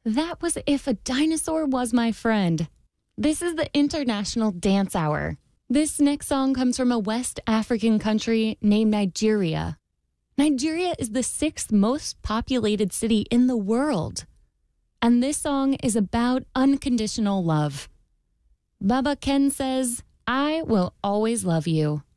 That was If a Dinosaur Was My Friend. This is the International Dance Hour. This next song comes from a West African country named Nigeria. Nigeria is the 6th most populated city in the world. And this song is about unconditional love. Baba Ken says, I will always love you.